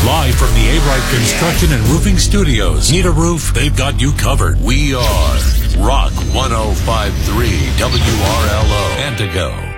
Live from the A-Rite Construction and Roofing Studios. Need a roof? They've got you covered. We are Rock 105.3 WRLO Antigo.